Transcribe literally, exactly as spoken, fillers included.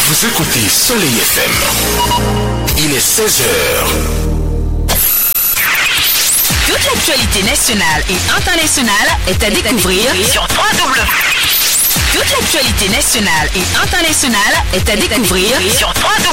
Vous écoutez Soleil F M. Il est seize heures. Toute l'actualité nationale et internationale est à découvrir sur trois W. Toute l'actualité nationale et internationale est à découvrir sur trois W.